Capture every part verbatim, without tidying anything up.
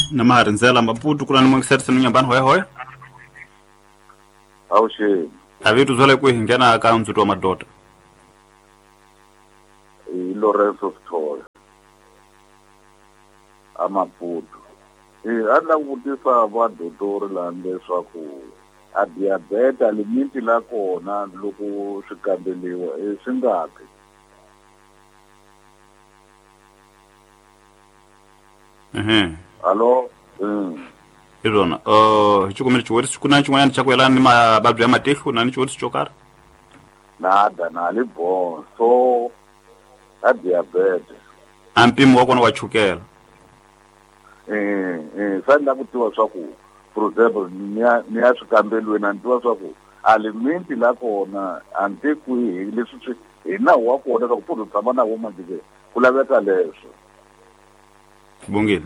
na maharinzela Maputo kuna ni mwengisetse nyambani hoya hoya au she avitu zole kuhingena akaunti tu madota i Lawrence of Toll amaputo eh ana kutisa vadotori la leswaku a diabetes limiti la kona loko swikambeliwa eh swingaki mhm allo mm irona uh chikomele chiwori kuna chimwana chakwela ni mabablu ya matehlu na ni chiwori chokara nada nali bon so a diabetes ampimo wako na wachukela eh eh sanda kutiwa swaku for example niya niya swikambeliwe na ntiwa swaku alimenti la kona ante ku leswi hina wa kona ku pfuno tshama na woma ndike ku laveka leswo bongile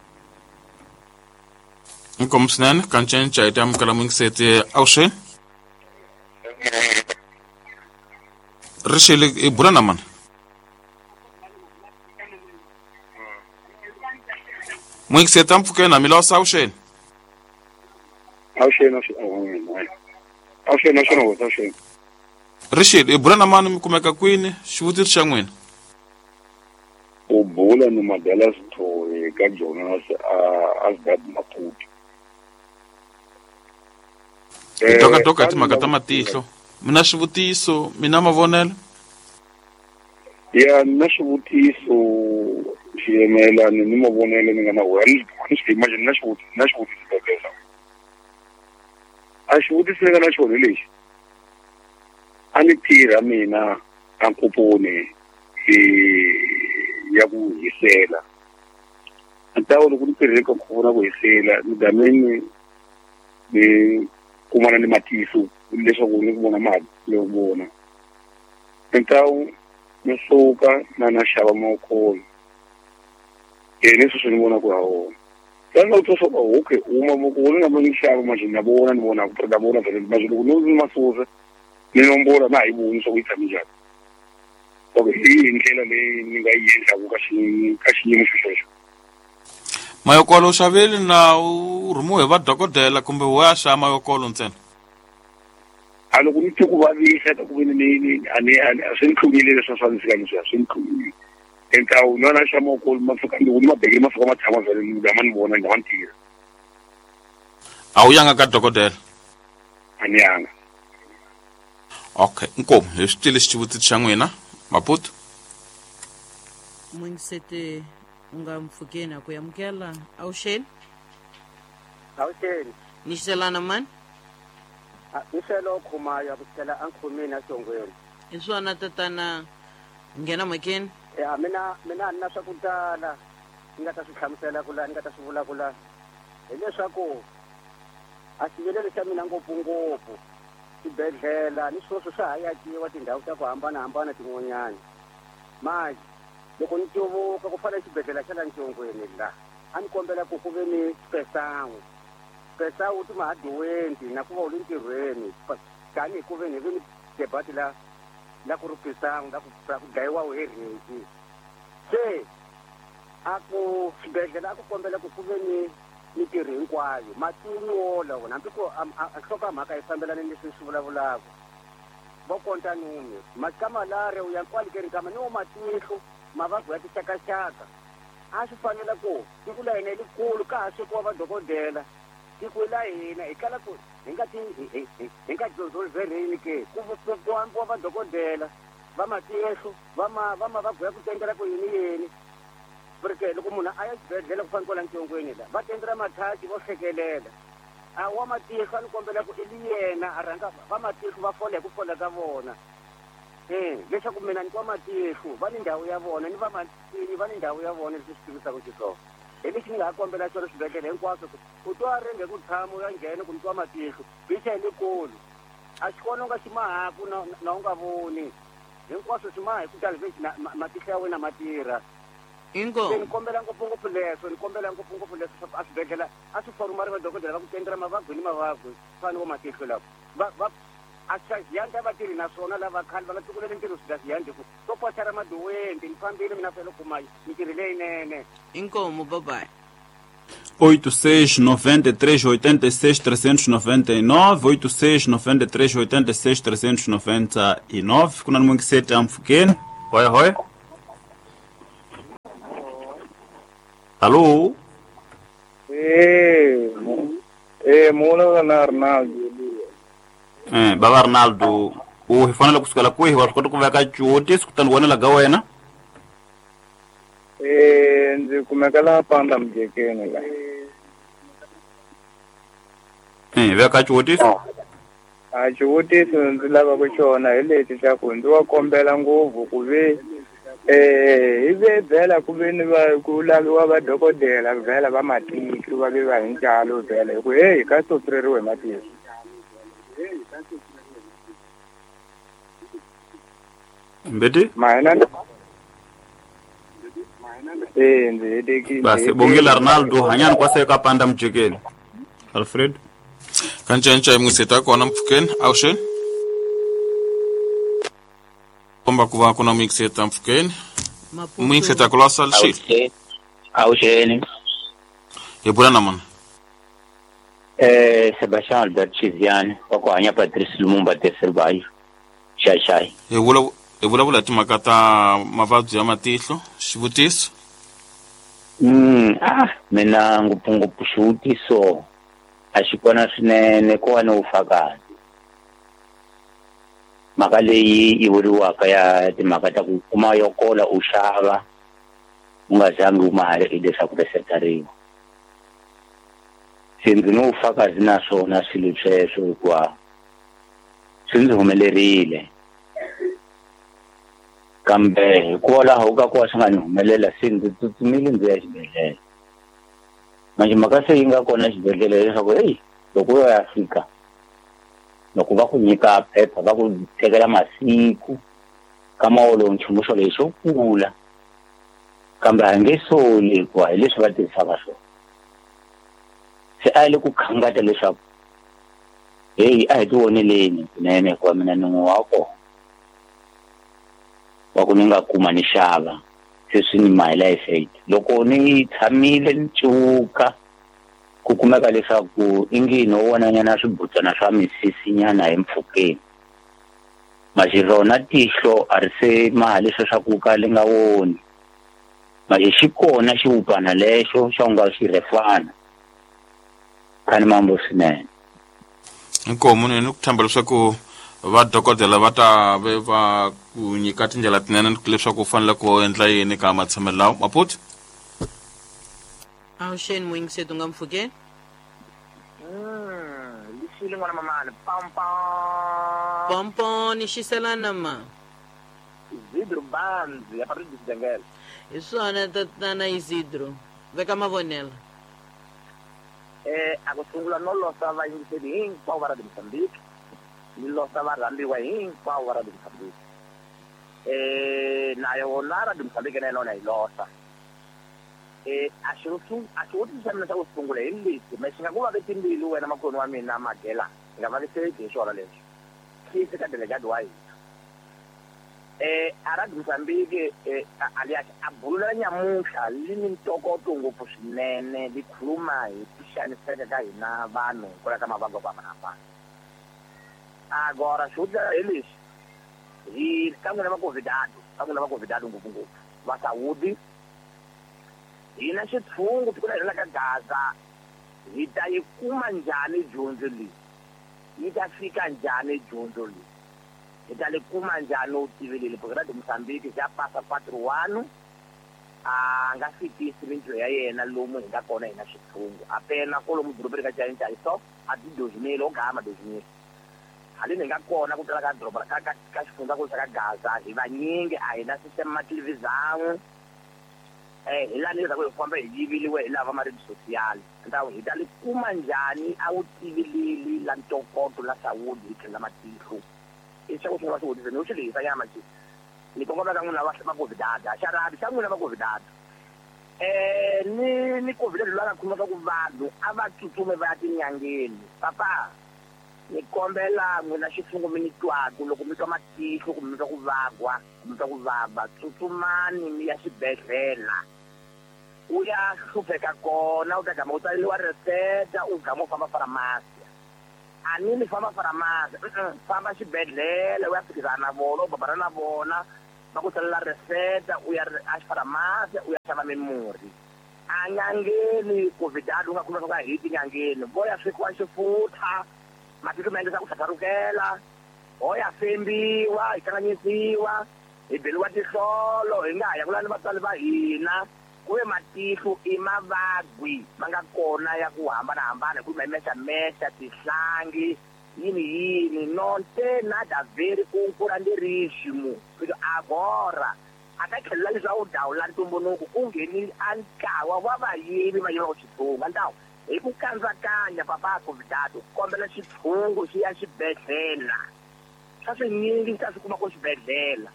Inkom snan kan chen chai tam kala ming sete aushe Rishele e burana man Ming setam fuke na milo aushe Aushe no Aushe no no aushe Rishele e burana man kumeka kwini shutir changwen O bola no madala sto e ka Jonas as bad Maputo Toka toka timakata matihlo mina swivutiso mina mavonelo ya na swivutiso xiyemelani ni mavonelo ni nga na wena ni swi imagine na swivutiso na swivutiso kesa a xivutiseka na xona lexi a ni tirha mina a nkuponi ya ku hisela ntawo loko ni tirhile ka nkuponi ku hisela ni gameni ni kumana ni matiso leswaku ni vona mali leyo vona ntawo ni suka na na xava mokolo e leswi swi ni vona ku hawo kana u tsoso ba okay uma mokolo na mali xava mali na vona ni vona ku da vona vele mali loko no masuza ni nombora na hi voni swo itsa njani okay hi ndlela leyi ni nga yendla ku ka xi ka xiyimo xexo mayokolo xaveli na u rumuwe va dokodela kumbe wa xa mayokolo ntsena a loko ni tiku vavisa ta ku veni ni ani a swi nkhumile leswi swa nsikani swi swi nkhumile entawu nona xa mokolo mafika ndi ku mabheki mafika ma tshama vele ni ga mani vona nga ntira a wu yanga ka dokodela ani yanga okay inkomo hi xitile xivutiso xa n'wina Maputo Mwengisete unga mfukena kuyamkela Aushen Aushen nishelana man Ishelo khuma ya kutela ankhumina songweni Iswana tatana ngena makeni ya mina mina na swakutala ngata swihlamusela kula ngata swivula kula hileswaku asiyelele xa mina ngopfu ngopfu xibedhlela ni swoswo swa hayakiwa tindhawu ta ku hambanahambana tin'wanyana manje loko ni tivuka ku fana xibedhlela xa la Ntsongweni la a ni kombela ku ku ve ni pesangu pesangu ti mahadiwendi na ku va u le ntirhweni tanihi ku ve ni ve ni debati la la ku ri pesangu la ku ku dlayiwa heriki se a ku xibedhlela a ku kombela ku ku ve ni mitirhi hinkwayo matinola wona hambi ku a hloka mhaka yi fambelana ni leswi swi vulavulaka vo konta nume makamalare u ya kwalekeni kama ni wo matihlo mavabyi ya tixakaxaka a swi fanele ku tiku la hina likulu ka ha swekiwa vadokodela tiku la hina hi kala ku hi nga ti hi nga dyondzolverini ke ku ambiwa vadokodela va matihlo va ma va mavabyi ya ku tengela ku yini yini porque loko munhu a ya xibedhlele ku fana kwala Ntsongweni la va tendela mathachi vo hlekelela a wa matihlo a ni kombela ku ili yena a rhanga va matihlo va fola hi ku fola ka vona eh leswaku mina ni kwa matihlo va ni ndhawu ya vona ni va matini va ni ndhawu ya vona leswi swi tivisaka xiswona hi lexi ni nga kombela xona swibedhlele hinkwaswo ku twa renge ku tshama ya nghena ku ni twa matihlo bicha hi lekulu a xi kona u nga xi mahaku na na u nga voni hinkwaswo swi maha hi ku talivhexi matihlo ya wena ma tirha Ingo ni kombela ngopfungopfu leswo ni kombela ngopfungopfu leswo a swibedhlela a swi forumari vadokodela va ku tendela mavabyi ni mavabyi fani vo matihlo lavo va va a xiyani ta vatirhi naswona lava khale va nga tikulele ntirho swi nga xiyani ku to poxara maduwenti ni fambile mina fele kuma mitirhi leyinene inkomo bye bye oito seis nove três oito seis três nove nove, oito seis nove três oito seis três nove nove. Kuna mwingi sete amfukeni. Hoya hoya. Alô? Eh, eh, muna na Arnaldo. Eh, baba Arnaldo, o hifanela kusukala kwe walikuwa kuveka chuote sikutani wana laga wena? Eh, nzi kumekala panda mjekeni la. Eh, veka chuote? Ah, chuote nzi lava kuchona ile chako ndio kombela nguvu kuve eh ibe vela kubeni ba kulaliwa ba dokodela vela ba matiki ba be ba njalo vela ku hey ka so treriwe matiki Mbete? maana eh nzi deki Basi bongela Arnaldo hanyani kwa seka panda mjekeni. Alfred? Kancha imwiseta kwa mfukeni au shen? Komba kuva kuna mwiseta mfukeni. Mwiseta kula salshi. Okay. Au shen. Yebula naman. Eh Sebastian Albert Chiziane kwa anya Patrice Lumumba Teselbayo. Shai shai. Yebula yebula bula timakata mavazi ya matihlo, shivutiso. Mm, ah, mina ngupungu pushutiso. Ashikona swinene ko wana ufakazi. Maka leyi ivuriwa ka ya timhaka ta ku kuma yo kola u xava u nga zangi u mali leswaku resetariwa. Se ndzi no ufakazi na swona swilo sweswo hikuva swi ndzi humelerile. Kambe hikwalaho ka ku swi nga ni humelela se ndzi tsutsumile ndzi ya xibedhlele. Manje mhaka se yi nga kona xibedhlele leswaku hey loko u ya fika loko va ku nyika phepha va ku tekela masiku kama wolo nchumu xo lexo kula kambe a nge soli ku hi leswi va tirhisaka swona se a le ku khangata leswaku hey a hi ti voneleni kunene kwa mina nun'we wa kona wa ku ni nga kuma ni xava se swi ni my life aid loko ni tshamile ni cuka ku kumeka leswaku ingini wo vonanyana swibutsana swa misisi nyana hi mpfhukeni manje rona tihlo a ri se mali leswo swa ku ka li nga woni manje xi kona xiupana lexo xa u nga xi refana kani mambo swinene Inkomo ni ku thamba leswaku va dokodela va ta ve va ku nyika tindlela tinene leswaku u fanele ku endla yini ka matshamelo lawa maputi. Au shen mwingi tunga mfukeni. Mm, lishile ngwana mamana pam pam. Pompo ni shiselana ma. Isidro Banzi, aparte de Dengel. Isso ana tatana Isidro. Veka mavonela. Eh, akutungula no lo stava in Sedin, povera di Mozambique. Ni lo stava rambiwa in povera di Mozambique. Eh, na yo nara di Mozambique ne non è losa. Eh, ashutu ashutu semna sa utungula illi, ma singa kuva betindi lu ena makono wa mina magela. Ngava se ke shola le. Ki se ka delegado ai. Eh, ara di Mozambique eh alias abulula nyamusha lini ntokoto ngopfu swinene likhuluma hi tixaniseka ka hina vanhu kula ka mavanga va manapa agora shuda elish hi kamwe na makovidado kamwe na makovidado ngopfu va saudi hina xitshungu tikuna hina ka Gaza hi ta yi kuma njhani dyondzo leyi yi ta fika njhani dyondzo leyi ita le kuma njhani u tivelile porque di Mozambique ya passa quattro one a nga fikisi mintirho ya yena lomu hi nga kona hina xitshungu apena ko lomu dorobeni ka Giant Stop a ti dos mil o gama dos mil halini hi nga kona ku tala ka doroba ka ka ka xifundzankulu xa ka Gaza hi vanyingi a hi na system ma television eh hi lani leswaku hi famba hi yiviliwe hi lava maredi social ndawu hi ta le kuma njhani a wu tivilili la ntokoto la Saudi hi tlhela matihlo isa ku sungula swivutiso ni u swi lehisa nyama xi ni kongoma ka n'wina va ma covidada xarabi xa n'wina va covidada eh ni ni covid leyi nga khumeka ku vanhu a va tsutsumi va ya tinyangeni papa ni kombela n'wina xifungo mi ni twaku loko mi twa matihlo kumbe mi twa ku vagwa mi twa ku vava tsutsumani mi ya xibedhlele uyahlupheka kona utagama utsaliwa reseta ugama ufamba farmasi anini famba farmasi famba xibedhlele u ya phikizana na vona u babana na vona va ku tsalela reseta u ya axifarmasi u ya xava mimurhi a nyangeni covidado u nga kuma nga hiti nyangeni vo ya swekiwa xifutha matihlo ma endlisa ku tlhatharukela ho ya fembiwa hi kanganyisiwa hi beliwa tihlolo hi nga ha ya vula ni vatswari va hina kuve matihlo i mavabyi ma nga kona ya ku hambanahambana ku memexamexa tihlangi yini yini nonte nada veri kunkura ndi riximu fito agora a ta tlhelela leswa u dawula ntumbuluko ku ngheni a ntlawa wa vayivi va yiva ku xitshunga ndawu hi ku kandzakanya papa covidado kombela xitshungu xi ya xibedhlela swa swinyingi swi ta swi kuma ku xibedhlela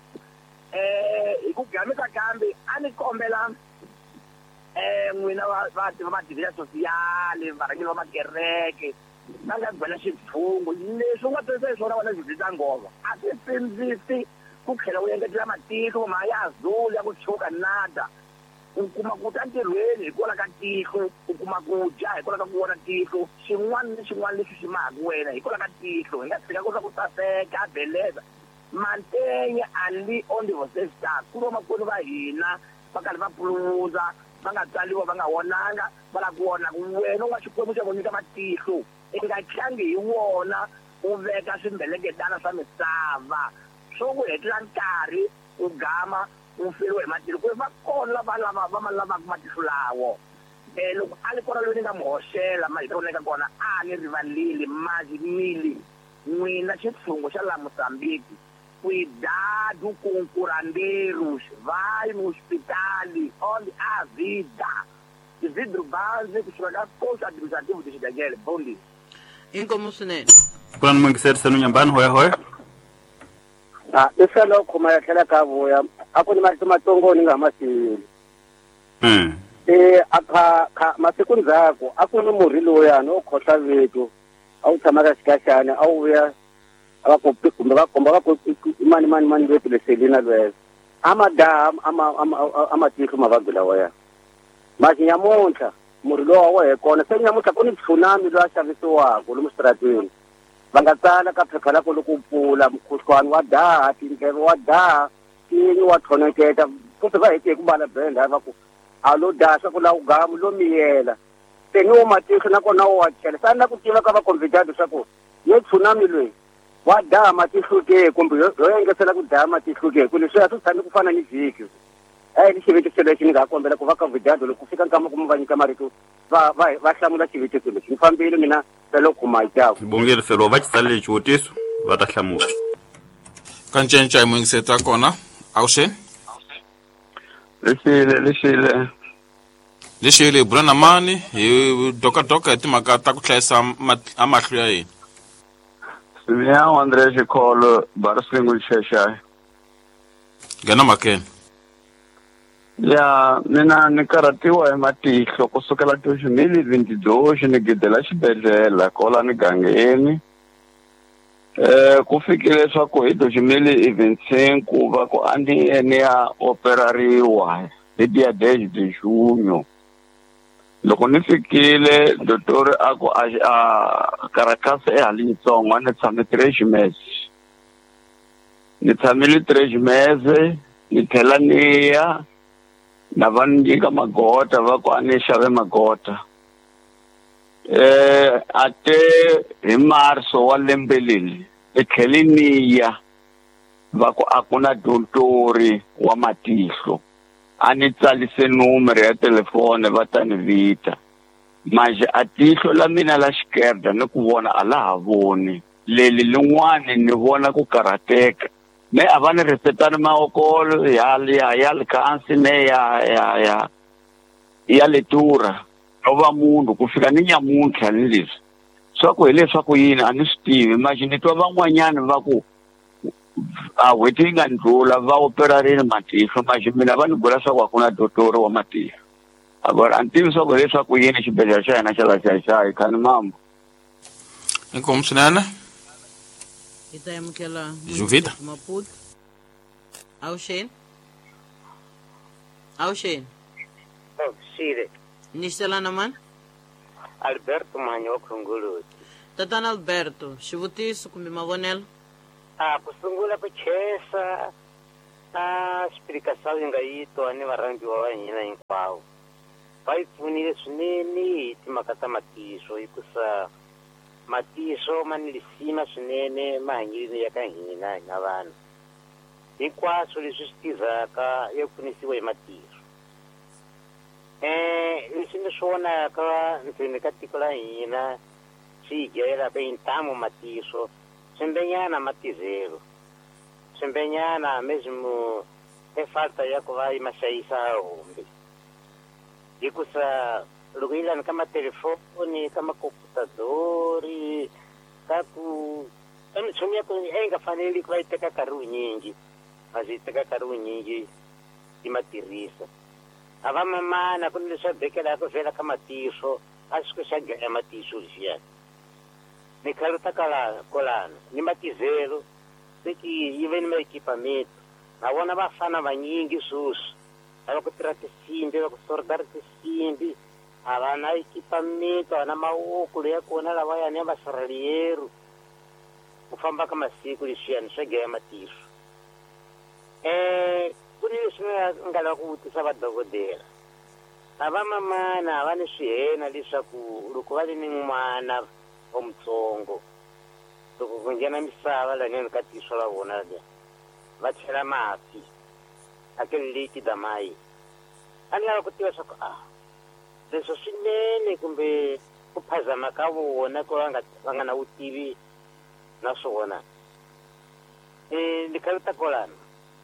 um hi ku gamisa kambe a ni kombela um n'wina va madivila sosiyali varhangeri va makereke va nga gwela xitshungu leswi u nga twisisa hi swona vana zizisa ngova a swi sindzisi ku tlhela u engetela matihlo ma ya azul ya ku tshuka nada u kuma ku ta ntirhweni hikwalaho ka tihlo u kuma ku dya hikwalaho ka ku vona tihlo xin'wana ni xin'wana lexi xi mahaka wena hikwalaho ka tihlo hi nga tshika ku swa ku saseka beleza mantenya ali on the vocestar ku va makwerhu va hina va karhi va puluza va nga tsaliwa va nga wonanga va lava ku wona ku wena u nga xikwembu xa ku nyika matihlo i nga tlangi hi wona u veka swimbeleketana swa misava swo ku hetela nkarhi u gama u feriwe hi matihlo ku va kona va lava va ma lavaka matihlo lawo um loko a li kona loyi ni nga mi hoxela ma hi ta voneka kona a ni rivalile mazimili n'wina xitshungu xa laha mosambiki cuidado com curandeiros, vai no hospital, onde há vida. De vidro básico, estragar posto administrativo de Xidagele. Bom dia. Inkomo swinene. Kuna mungiseri senu nyambani hoya hoya? Ah, leswi loko ma tlhela ka vuya a ku ni mati matsongo ni nga ma siyile. Mm. Eh aka ka masiku ndzhaku a ku ni murhi loya no khohla vetu a wu tshama ka xikaxana a wu vuya va ku kumbe va komba va ku mani mani mani vetu leselina lwezo ama da ama ama tihlo mavabyi lawa ya masi nyamuntlha murhi lowa wa he kona se nyamuntlha ku ni tsunami lowa xavisiwaka lomu stratweni va nga tsala ka phepha lako loko pfula mukhuhlwani wa daha tindleve wa daha tinyi wa thoneketa futhi va hete hi ku mbala bend va ku a lo daha swa ku la ugamu lo miyela se ni wo matihlo nakona wo wa chela sa na ku tiva ka va convidado swa ku ye tsunami loyi wa daha matihlo ke kumbe yo engetela ku daha matihlo ke ku leswi a swi tshami ku fana ni vhiki eh ni xivetiso lexi ni nga kombela ku va convidado loko ku fika nkama ku mi va nyika marito va va va hlamula xivetiso lexi ni fambile mina selo kuma itaku Bongile selo va tsalele xihotiso va ta hlamula ka ncenca hi mungiseta kona Aushen lexile lexile lexile bula na mani hi doka doka hi timhaka ta ku hlayisa amahlo ya yena Sivya Andre Xikolo Barsingu Xexai gana makene ya mina ni karatiwa hi matihlo kusukela two mili vintidyoxi ni gidela xibedhlele kola ni gangeni eh ku fikile leswaku hi two mili vintseng ku va ku a ni ni ya operariwa hi diabetes de junho loko ni fikile doctor a ku a karakasa ehali yitsongo ni tshame three meses ni tshamile three meses ni tlhela ni ya na va nyika magota va ku a ni xave magota eh a te hi marso wa lembe leri e tlheli ni ya va ku a ku na dontori wa matihlo a ni tsalise numero ya telefone va ta ni vita manje a tihlo la mina la xikerda ni ku vona a la ha voni leli lin'wani ni vona ku karateka me a va ni resetani maokolo ya ya ya likhansi ne ya ya ya ya letura no va munhu ku fika ni nyamuntlha ni leswi swa ku hi leswaku yini a ni swi tivi manje ni twa van'wanyani va ku a hweti yi nga ndlula va operarini matihlo manje mina va ni bula swa ku a ku na dotori wa matihlo agora a ni tivi swa ku leswaku yini xibedhlele xa hina xa la xaxayi khani mambo inkomo swinene hi ta amukela. Juvita. Maputo. Aushen. Aushen. Oh, Shire. Ni xelana mani? Alberto Manho Khunguluti. Tatana Alberto, xivutiso kumbe mavonelo? Ah, ku sungula ku chesa a explicação yi nga yi twa ni varhandziwa va hina hinkwavo. Va yi pfunile swinene hi timhaka ta matiso hikusa matiso ma ni lisima swinene mahanyeleni ya ka hina hina vanhu. Hinkwaswo leswi swi tizaka ya pfunisiwa hi matiso. Eh, leswi ni swi vonaka ndzeni ka tiko la hina swi hi dyelaka hi ntamu matiso, swimbenyana matizelo. Swimbenyana mesmo e falta ya ku va yi ma hlayisa hombe. Hikusa loko yi lani ka matelefoni, ka makomputadori, ka ku ka minchumu ya ku yi nga faneli ku va yi teka nkarhi wunyingi, kasi yi teka nkarhi wunyingi yi ma tirhisa. A va mamana ku ni leswi va bekelaka vhela ka matiso, a swi ku xa gaya matiso lexiyani. Ni khaluta kala kolano ni matizelo seki yi ve ni ma-equipamento na vona vafana vanyingi sweswi lava ku tirha tisimbi va ku sortara tisimbi a va na equipamento a va na mawoko leya kona lavayani ya vasirhaleyeru ku famba ka masiku lexiyani swa geya matiso. Um ku ni leswi nga lava ku vutisa vadokodela a va mamana a va ni swihena leswaku loko va le ni n'wana omtsongo loko ku nghena misava laneni ka tiso la vona le va chela mafi akele leti damayi a ni lava ku tiva swa ku ah leswo swinene kumbe ku phazama ka vona ku va nga va nga na vutivi na swona. Um ni khaluta kolano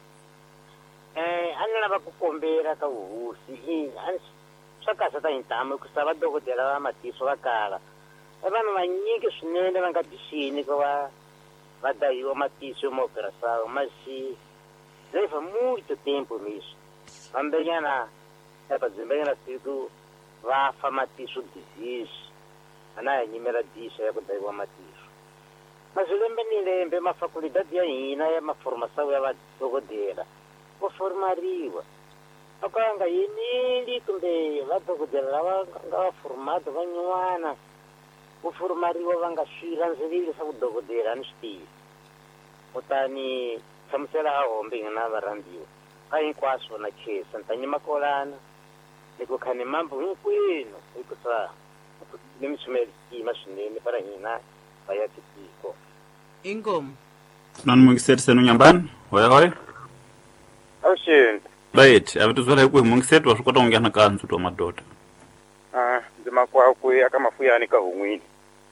um a ni lava ku kombela ka vuhosi swa kahle ta hi ntamu hikusa vadokodela va matiso va kala e vanhu vanyingi swinene va nga tixini ku va va dahiwa matiso yo ma operação, mas leva muito tempo mesmo. Vambenyana eba dzimbenyana siku va fa matiso disease ana ya nyimela disha ya ku dahiwa matiso. Mas lembe ni lembe ma faculdade ya hina ya ma formação ya vadokodela ku formariwa aka nga yinili kumbe vadokodela lava nga va formado vanyuwana ku formariwa va nga swi landzeleli swa vudokodela ni swi tivi kutani hlamusela a hombe hi na varhandziwa ka hinkwaswo na khesa ni ta nyima kolana ni ku khani mambo hinkwenu hikusa ni mi tshumelisima swinene para hina va ya tiko inkomo nani mungiseti senu nyambani hoya hoya Awuxintu. right a vito zwela hi ku hi mungiseti wa swi kota ku nghena ka ndzhuti wa madoda Ah, ndzi makwakwe aka mafuyani ka hungwini.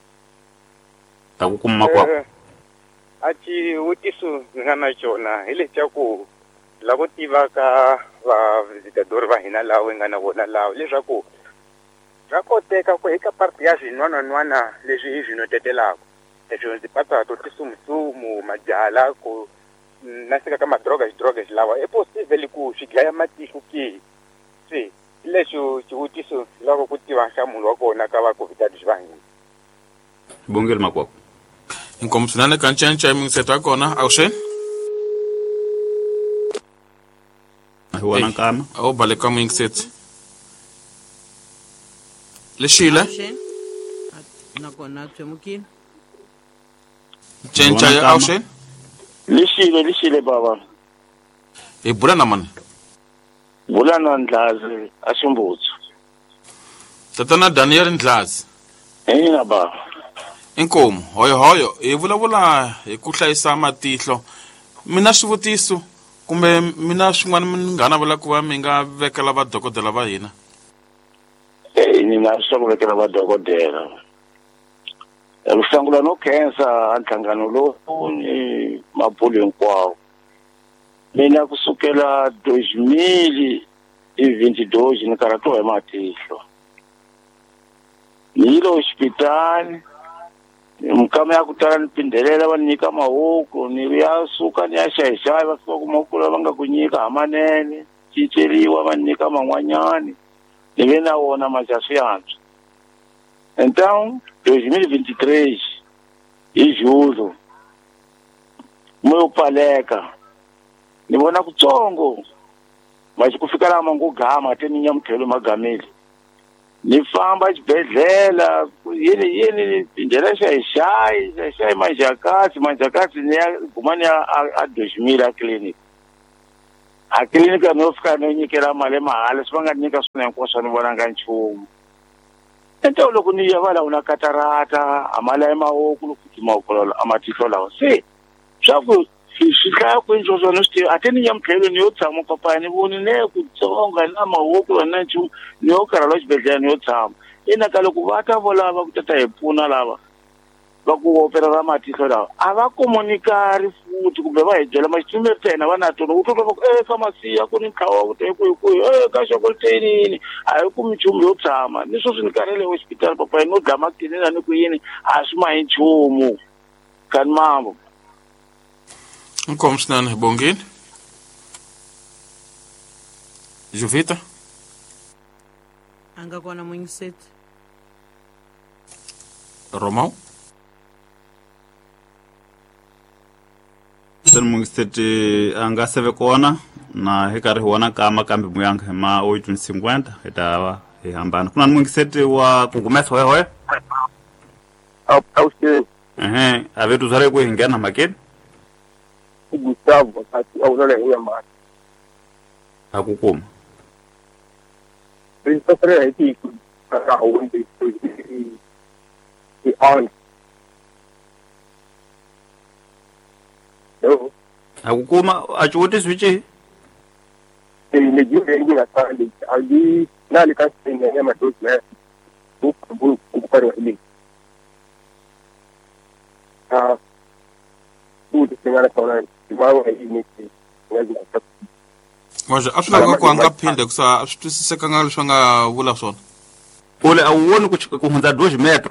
ta ku kuma makwakwe A xivutiso ndzi nga na xona hi lexi xa ku lavo tivaka va visitadori va hina lawa hi nga na vona lawa leswaku swa koteka ku eka parti ya swin'wanan'wana leswi hi swinotetelaka leswi ndzi pata to tisumusumu majala ku na sika ka madroga xidroga lawa i possible ku swi dlaya matihlo ke swi leswo xivutiso loko ku tiva nhlamulo wa kona ka va COVID va hina. bongeli makwakwe inkomo swinene ka ncenca mingiseto ya kona avuxeni hi wona nkama a wu baleka mingiseti lexile Avuxeni. nakona tshemukile ncenca ya avuxeni Lishile lishile baba. hi bula na mani Bula na Ndlazi Ashumbutsu. tatana Daniel Ndlazi Ina baba. inkomo hoyo hoyo hi vulavula hi ku hlayisa matihlo mina swivutiso kumbe mina swin'wana mi nga navela ku va mi nga vekela vadokodela va hina Eh ni na swa ku vekela vadokodela. Lusangula no khensa anhlangano lo ni mabulu hinkwawo. Mina kusukela dois mil e vinte e dois ni karato hi matihlo. Ni lo hospital mukama ya kutala nipindelela va nyika mahoko ni ya suka ni ya xaixayi va fika kuma ku va nga ku nyika amanene ciceriwa va nyika man'wanyani ni ve na wona majasi yantswa. Então dois mil e vinte e três hi julho mo paleka ni vona kutsongo manje ku fika la mangu gama teni nyamkhelo magameli ni famba xibedhlela yini yini ndlela xa xai xa manjakasi manjakasi ni gumani a doshmira clinic a clinic no fika no nyikela mali mahala swi va nga nyika swona hinkwaswo ni vona nga nchumu ento loko ni ya vala una katarata amala emawoko lokutuma ukolola amatihlo lawa se swa ku swi hlaya ku njozo no swi ateni nyamkhelo ni yo tshama papa ni voni ne ku tsonga na mawoko na nchumu ni yo karhala xibedhlele ni yo tshama ina ka loko va ta volava ku tata hi pfuna lava va ku operera matihlo lawa a va komunikari futhi kumbe va hi byela maxitsumeri ta hina va na tona u twa va ku e famasiya ku ni nkhawa ku te ku ku e ka xokoltenini a hi ku minchumu yo tshama ni swo swi ni karhele hospital papa no dlama kinina ni ku yini a swi ma hi nchumu kani mambo Inkomen snel bongin. Jovita. Anga kona mwingiseti. Romão. Sen mwingiseti anga seve kona na hekari huona kama kambi muyanga hema oito cinquenta itawa hambana. Kuna mwingiseti wa kungumesa hoe hoe? Au au se Ehe, avetu zare ku hingena makeni. Gustavo ati au nole huya ma. Akukuma. Prince Pre haiti ku ka au ndi ki on. Yo. Akukuma achuti switchi. E ne jure ngi na sali ali nali ka singa ya matos na. Bu bu ku paro ili. Ah. Tudo singana kona mawo ini ngazi ka. Manje afuna nga ku anga phinde kusa asitwisiseka nga leswi nga vula swona. Ule awuoni ku hundza dois metros.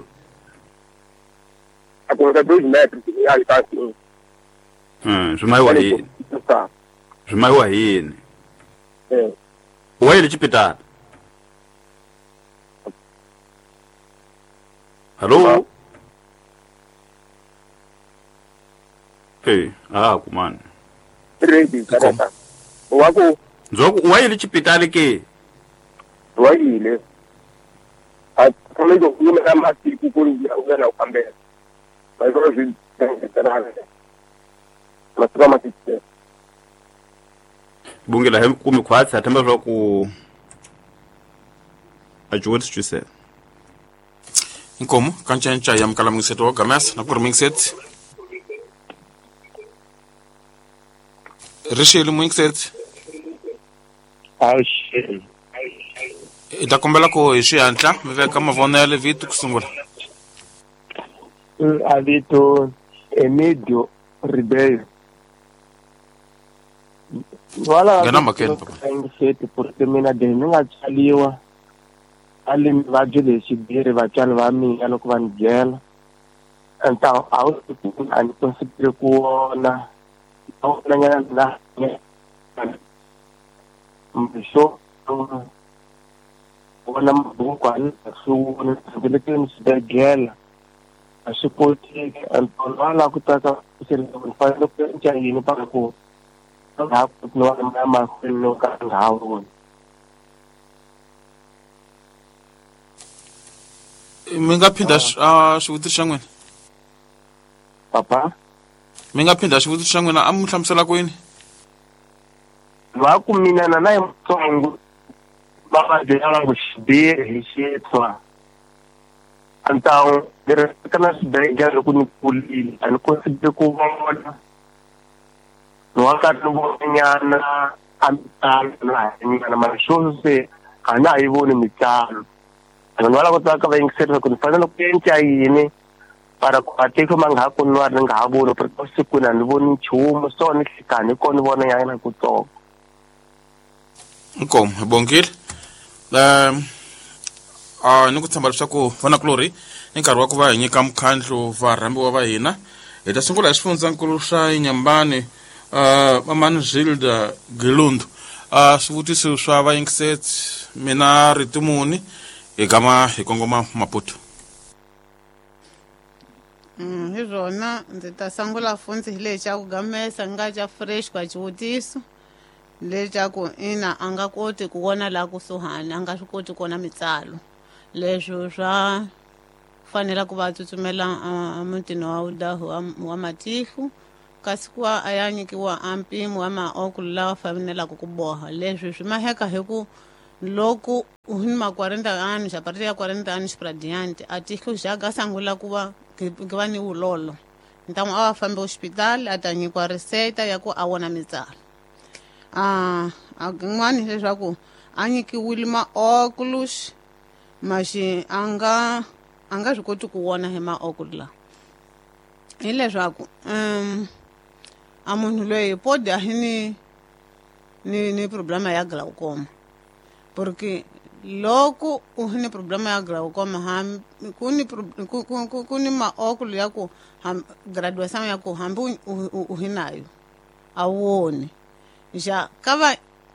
Akonda dois metros ni ali ka singa. Hmm, swimaiwa yini? Swimaiwa yini? Eh. Wayile chipitala. Hello? Hey, ah, kumani. Ready karata. Wako Nzoku wayile chipitala ke? wayile. A kama jo kuma na mati ku kuri ya ugana ukambe. Ba zo zin tana. Masaba mati. Bungela hem kumi kwatsi athemba swa ku ajuwetsi twise. Inkomo kanchancha ya mkala mwingiseti wa gamas na kuri mwingiseti. Risheli mwingiseti. Auxi. Ita kombela ko hi xihatla mi veka mavonelo vito ku sungula. A vito Emídio Ribeiro. Wala Ngena makeni papa. Ngiseti porque mina de ni nga tsaliwa ali mivabyi leswi biri vatswari va mina loko va ni byela enta a wu a ni konsekere ku vona a wu nyana na mbiso vona mabuku a ni swi tshembeleke ni swibedhlele a swi koteki wala ku tata ku ni fanele ku endla yini paka ku nga ku no ma mahlweni no ka nga ha voni Mi nga phinda a xivutiso xa n'wina. papa Mi nga phinda xivutiso xa n'wina a mi hlamusela ku yini? va ku mina na na hi mutsongo va va byela ku xibiri hi xitwa a ni ta ni eka na swibedhlele loko ni kulile a ni kotile ku vona ni wa karhi ni vonanyana a mitsalo na hanyana mara xo se a na ha yi voni mitsalo vanhu va lava kotaka va yingiseri ku ni fanele ku endla yini para ku matihlo ma nga ha kuniwa ni nga ha voni porque siku na ni voni nchumu so ni hlikani ko ni vona yana kutsongo. Inkomo bongile. Um a ni ku tshemba leswaku vanakulori i nkarhi wa ku va hi nyika mukhandlo varhambiwa va hina hi ta sungula hi swifundzankulu swa Inyambane uh mamani Zilda Gilundu a swivutiso swa vayingiseti mina Ritimuni hi gama hi kongoma Maputo. Mm, hi zwona ndzi ta sungula fundzi hi lexi xa ku gamesa nga xa fresh kwa xivutiso leswaku ina a nga koti ku vona laha kusuhani a nga swi koti ku vona mitsalo leswo swa fanela ku va tsutsumela emutini wa wudahu wa matihlo kasi ku va a ya nyikiwa a mpimo wa maokulu lawa fanelaka ku boha leswi swi maheka hi ku loko u ni ma quarenta anos a partir ya quarenta anos para diante a tihlo já ga sangula ku va ke va ni ulolo então a va fambe hospital a ta nyikiwa receita ya ku a vona mitsalo a a kun'wani leswaku a nyikiwile maokulus maxi a nga a nga swi koti ku vona hi maokulu lawa hileswaku um a munhu loyi podi a hi ni ni ni problema ya glaucoma porque loko u ni problema ya glaucoma ham ku ni ku ni maokulu ya ku graduação ya ku hambi u hinayo a woni ja kava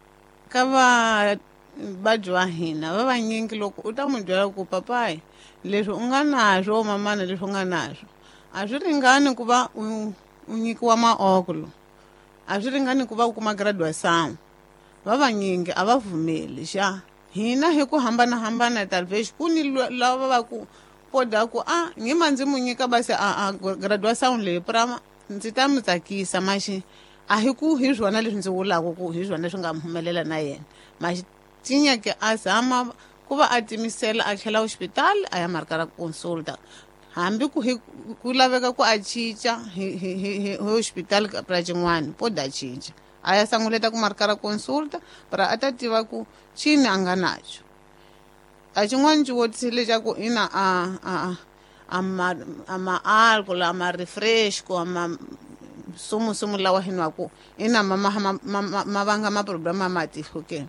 kava badyo wa hina va vanyingi loko u ta mu byela ku papai leswi u nga naswo mamana leswi u nga naswo a swi ringani ku va u nyikiwa maokulu a swi ringani ku va u kuma graduação va vanyingi a va pfumeli xa hina hi ku hambanahambana talvez ku ni lava va ku poda ku a ngima ndzi mu nyika basi a, a graduação leyi prama ndzi ta mi tsakisa maxi a hi ku hi swona leswi ndzi vulaka ku hi swona leswi nga humelela na yena maxi tinyake a zama ku va a timisela a tlhela hospital a ya marikara consulta hambi ku ku laveka ku a cinca hi hi hi hospital para cin'wana poda cinca a ya sanguleta ku marikara consulta para a ta tiva ku cini a nga naxo a xin'wana xi votisile xa ku ina a a a ma a ma-alcohol a ma-refresco a ma sumusumu lawa hinwaku ina ma ma ma vanga maproblema ma matihlo ke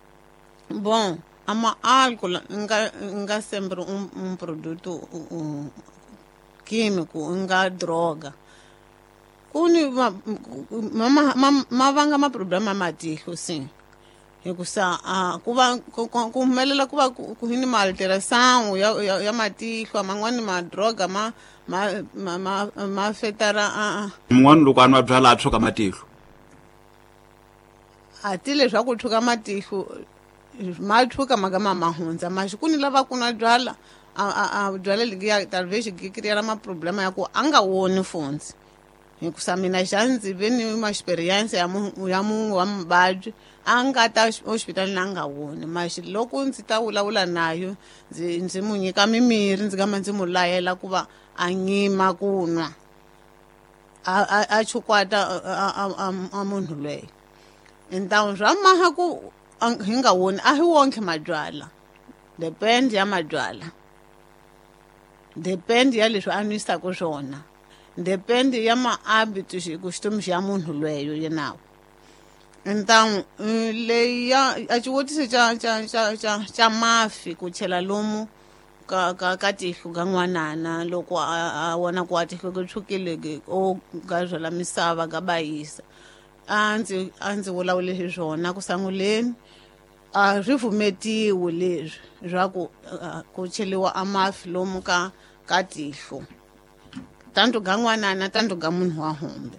bon a ma-alcohol nga nga sempre un, un prodotto un, químico nga droga kuni ma ma ma vanga maproblema ma matihlo sim hikusa a ku va ku humelela ku va ku ni ma-alteração ya ya matihlo man'wani ma-droga ma ma ma ma ma fetara a mun'wana loko a nwa byala a tshuka matihlo a ti leswaku tshuka matihlo ma tshuka maka ma mahundza maxi ku ni lava ku nwa byala a a byala liya talvez gi creara maproblema ya ku a nga woni fundzi hikusa mina xa ndzi ve ni ma-experience ya ya munhu wa mubabyi a nga ta hospital na nga woni maxi loko ndzi ta vulavula nayo ndzi ndzi mu nyika mimirhi ndzi gama ndzi mu layela ku va a nyima ku nwa a a chukwata a munhu loyi então swa maha ku hi nga woni a hi wonke mabyala depend ya mabyala depend ya leswi a nwisaka swona depend ya ma-habit ku xitomi xa munhu lweyo yenawo então leyi ya a xivutiso xa xa xa xa xa mafi ku chela lomu ka ka ka tihlo ka n'wanana loko a vona ku a tihlo ku tshukile o ka byala misava ka bayisa a ndzi a ndzi vulavule hi swona ku sanguleni a swi pfumetiwe leswi swa ku ku cheliwa a mafi lomu ka ka tihlo tanto ka n'wanana tanto ka munhu wa hombe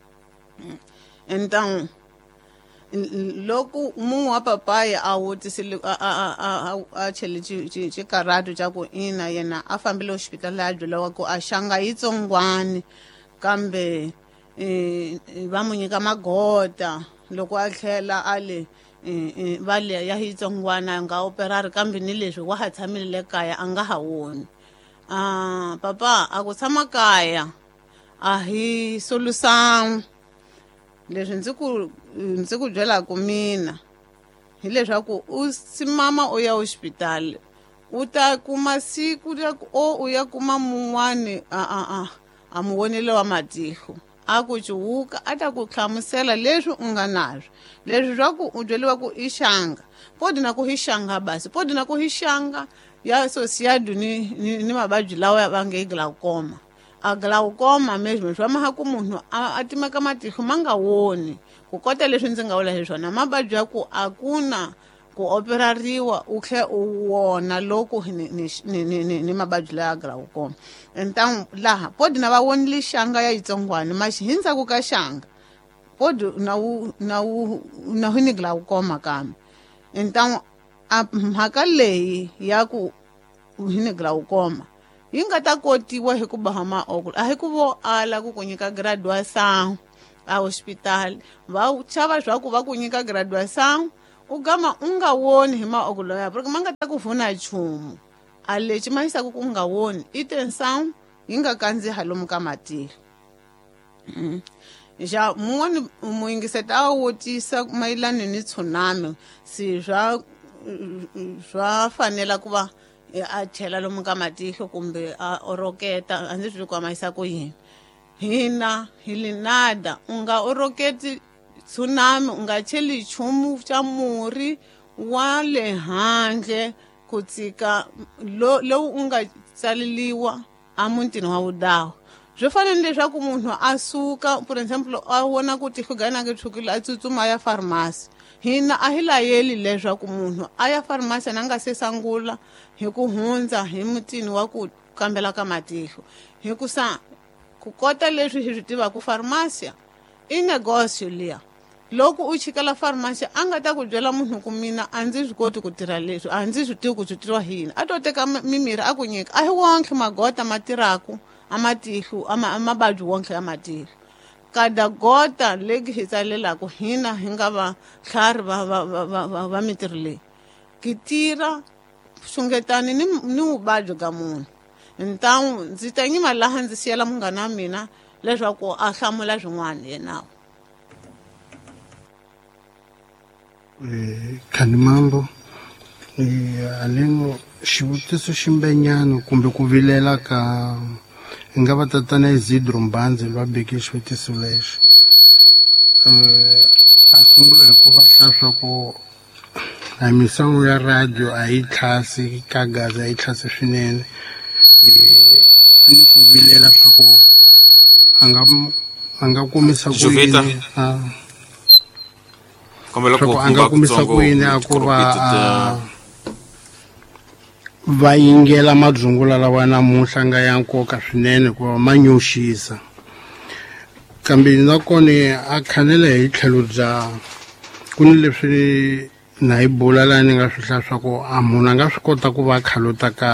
então loko munhu wa papaya a vutisile a a a chele xikarato xa ku ina yena a fambile hospital a byeliwa ku a xanga yitsongwani kambe va mu nyika magota loko a tlhela a le va le ya yitsongwana a nga operari kambe ni leswi wa ha tshamile le kaya a nga ha woni a papa a ku tshama kaya a hi solução leswi ndzi ku ndzi ku byelaka mina hileswaku u simama u ya hospital u ta kuma siku o u ya kuma mun'wani a a a a muwonelo wa matihlo a ku cuvuka a ta ku hlamusela leswi u nga nazwo leswi swa ku u byeliwa ku i xanga podi na ku hi xanga basi podi na ku hi xanga ya associado ni ni mavabyi lawa va nge glaucoma a glaucoma mesmo swa maha ku munhu a timeka matihlo ma nga woni ku kota leswi ndzi nga vula hi swona mavabyi ya ku a ku na ku operariwa u tlhe u wona loko ni ni ni ni mavabyi laya glaucoma então laha podi na va wonile xanga ya yitsongwana maxi hi ndzhaku ka xanga pode não não não hini glaucoma kambe. Então a mhaka leyi ya ku hini glaucoma yi nga ta kotiwa hi ku baha maokulu a hi ku vo ala ku ku nyika graduação a hospital va chava swa ku va ku nyika graduação u gama u nga woni hi maokulu ya porque ma nga ta ku vuna chumu a lexi ma yisaka ku nga woni i tensão yi nga kandziha lomu ka matihlo. Ja mun'wani muyingiseti a wotisa mayelana ni tsunami si swa swa fanela ku va a chela lomu ka matihlo kumbe a oroketa a ndzi swi kwamayisa ku yini. Hina hi linada u nga oroketi tsunami u nga cheli chumu xa murhi wa le handle ku tsika lowu u nga tsaleliwa a mutini wa vudawa. Swi fanele leswaku munhu a suka for example a vona ku tihlo ga nanga tshukile a tsutsuma ya pharmacy. Hina a hi layeli leswaku munhu a ya pharmacy na nga se sangula hi ku hundza hi mutini wa ku kambela ka matihlo hi ku sa ku kota leswi hi swi tiva ku pharmacy i negosio liya. Loko u chikela pharmacy a nga ta ku byela munhu ku mina a ndzi swi koti ku tirha leswi a ndzi swi tivi ku swi tirha hina a to teka mimirhi a ku nyika a hi wonke magota ma tirhaku amatihlo amababyi wonke ya matihlo kada gota legi hi tsalelaku hina hi nga va tlhari va mitirho leyi ki tirha xungetani ni vuvabyi ka munhu. Então ndzi ta nyima laha ndzi siyela munghana wa mina leswaku a hlamula swin'wana yenawu. Khani mambo aleno xivutiso ximbenyana kumbe ku vilela ka hi nga va tatana Isidro Mbanzi va beke xivutiso lexi a sungula hi ku va hlaswa ku a misangu ya radio a yi tlhasi ka gaza a yi tlhasi swinene a ni ku vilela swa ku a nga a nga kumisa ku yini a nga kumisa ku yini a ku va va yingela madzungula lawa namuntlha nga ya nkoka swinene ku va ma nyoxisa kambe nakona a khanela hi tlhelo bya ku ni leswi na hi bula laha ni nga swi hlaya swa ku a munhu a nga swi kota ku va khalota ka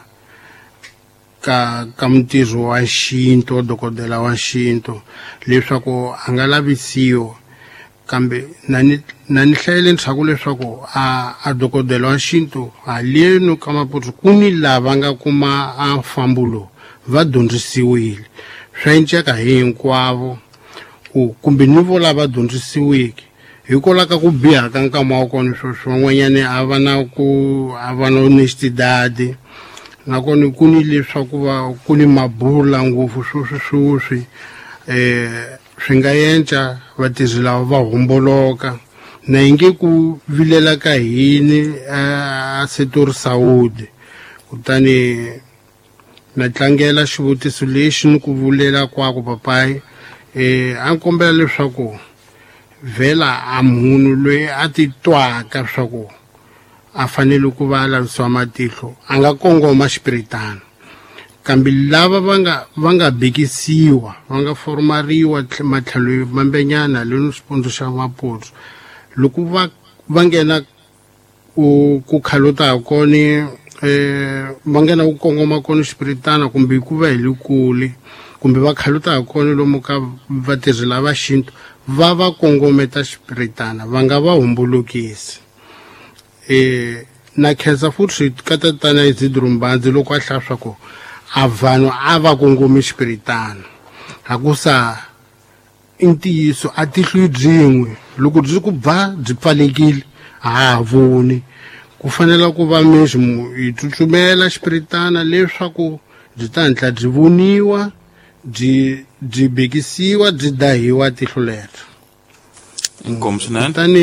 ka ka mutirhi wa xintu dokodela wa xintu leswaku a nga lavisiwa kambe na ni na ni hlayele ntshaku leswaku a a dokodela wa xintu haleno ka maputsu ku ni lava nga kuma a mfambulo va dyondzisiwile swa enceka hinkwavo ku kumbe ni vo lava dyondzisiweke hikola ka ku biha ka nkama wa kona swo swin'wanyana a va na ku a va na honestidade nakona ku ni leswaku va ku ni mabula ngopfu swoswi swoswi eh swi nga yenca vatirhi lava va homboloka na hi nge ku vilela ka hini a Setori Saudi kutani na tlangela xivutiso lexi ni ku vulela kwako papai eh a kombela leswaku vhela a munhu loyi a titwaka swaku a fanele ku va lavisiwa matihlo a nga kongoma xipiritana kambe lava va nga va nga bekisiwa va nga formariwa matlhelo mambenyana leno xipondzo xa maputsu loko va va nghena ku ku khalota koni eh va nghena ku kongoma koni xipiritana kumbe ku va hi lekule kumbe va khalota koni lomu ka vatirhi lava xintu va va kongometa xipiritana va nga va humbolokisi eh na khensa futhi ka tatana Isidro Mbanzi loko a hlaya ku a vanhu a va kongomi xipiritana hakusa intiyiso a tihlo byin'we loko byi ku ba byi pfalekile a voni ku fanela ku va mesmo hi tsutsumela xipiritana leswaku byi ta hatla byi voniwa byi byi bekisiwa byi dahiwa tihlo lero inkomo swinene tani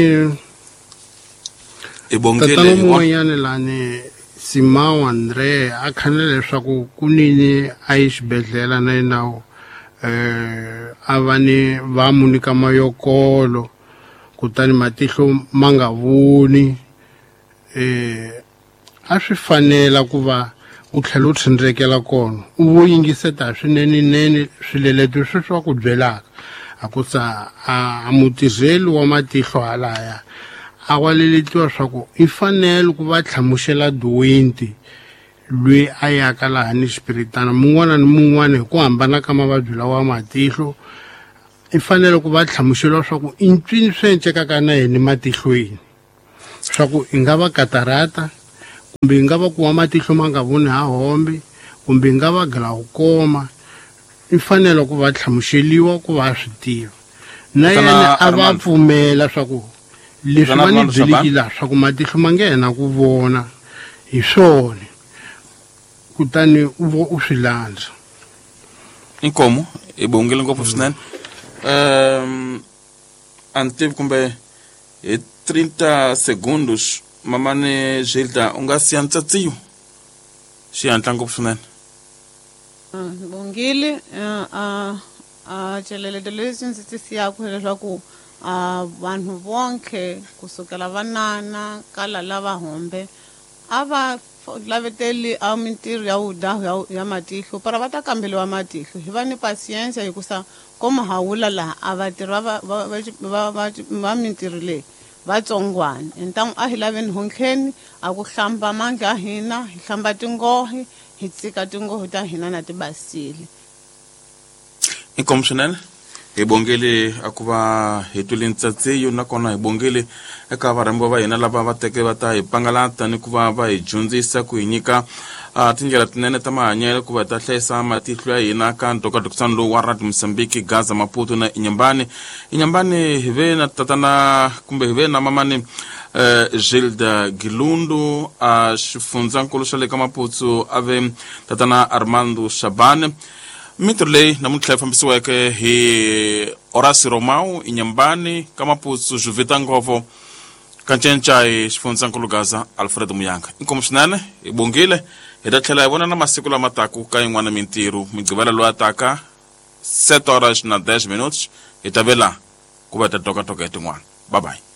ibongile tatana mun'wanyana lani Simao Andre a khanela leswaku kunini a yi xibedhlele na nawu eh a va ni va munika mayokolo kutani matihlo ma nga voni eh a swi fanela ku va u tlhela u tshindrekela kona u vo yingiseta swinene nene swileleto swi swa ku byelaka akusa a mutirheli wa matihlo halaya a waleletiwa swa ku i fanele ku va tlhamuxela duwenti lweyi a yaka laha ni xipiritana mun'wana ni mun'wana hi ku hambana ka mavabyi lawa matihlo i fanele ku va tlhamuxeliwa swa ku i ncwini swi endlekaka na yena matihlweni swa ku i nga va katarata kumbe i nga va ku wa matihlo ma nga voni ha hombe kumbe i nga va glaucoma i fanele ku va tlhamuxeliwa ku va swi tiva na yena a va pfumela swa ku leswi va ni byelekile swa ku matihlo ma nghena ku vona hi swona kutani u u swi landza inkomo i bongile ngopfu swinene um antivi kumbe hi thirty segundos mamane Gilda u nga siya ntsatsiyo xihatla ngopfu swinene bongile a a celeleto leswi ndzi ti siyaka leswaku a vanhu vonke kusukela vanana kala lava hombe a va laveteli a mintirho ya wuda ya matihlo para va ta kambeliwa matihlo hi va ni pasiyense hikusa koma hawula laha a vatirhi va va va va mintirho leyi vatsongwana entangu a hi laveni honhleni a ku hlamba manga hina hi hlamba tingohi hi tsika tingohi ta hina na tibasile inkomo swinene hi bongele a ku va hi twile ntsatsiyo nakona hi bongele eka varhambi va hina lava va teke va ta hi pangalata ni ku va va hi dyondzisa ku hi nyika tindlela tinene ta mahanyelo ku va ta hlayisa matihlo ya hina ka ntokatukisano lowu wa Radio Mozambique Gaza Maputo na Inyambane Inyambane hi ve na tatana kumbe hi ve na mamani Gilda Gilundu a xifundzakulu xa le ka Maputo a ve tatana Armando Shabane mitro leyi namuntlha yi fambisiweke hi Horacio Romao Inyambane ka Maputo Juvita Ngovo kancenca hi xifundzakulu Gaza Alfredo Muyanga inkomo swinene hi bongile hi ta tlhela hi vona na masiku lama taku ka yin'wana mintirho migqivela loyi a taka seven horas na ten minutos hi ta vela ku va ta toka toka hi tin'wana bye bye.